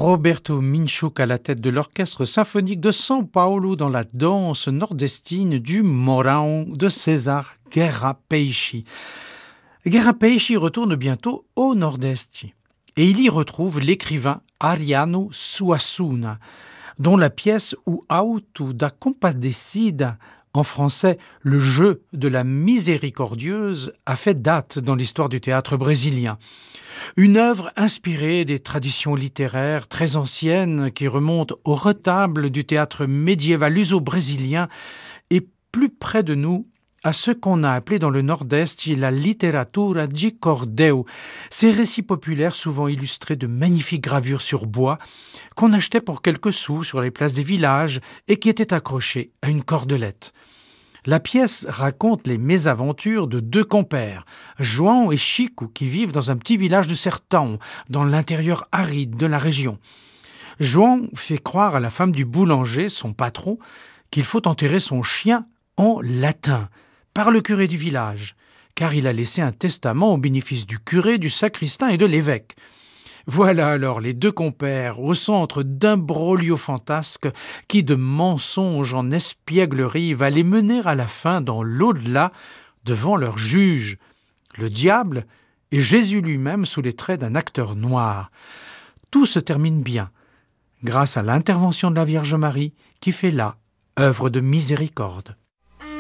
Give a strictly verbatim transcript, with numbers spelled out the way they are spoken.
Roberto Minchuk à la tête de l'orchestre symphonique de São Paulo dans la danse nordestine du Morão de César Guerra Peixe. Guerra Peixe retourne bientôt au Nordeste et il y retrouve l'écrivain Ariano Suassuna, dont la pièce O Auto da Compadecida, en français Le jeu de la miséricordieuse, a fait date dans l'histoire du théâtre brésilien. Une œuvre inspirée des traditions littéraires très anciennes qui remontent au retable du théâtre médiéval luso-brésilien et plus près de nous à ce qu'on a appelé dans le Nord-Est la literatura de cordel, ces récits populaires souvent illustrés de magnifiques gravures sur bois qu'on achetait pour quelques sous sur les places des villages et qui étaient accrochés à une cordelette. La pièce raconte les mésaventures de deux compères, João et Chico, qui vivent dans un petit village de Sertão, dans l'intérieur aride de la région. João fait croire à la femme du boulanger, son patron, qu'il faut enterrer son chien en latin, par le curé du village, car il a laissé un testament au bénéfice du curé, du sacristain et de l'évêque. Voilà alors les deux compères au centre d'un broglio fantasque qui, de mensonge en espièglerie, va les mener à la fin dans l'au-delà devant leur juge, le diable et Jésus lui-même sous les traits d'un acteur noir. Tout se termine bien, grâce à l'intervention de la Vierge Marie qui fait là œuvre de miséricorde.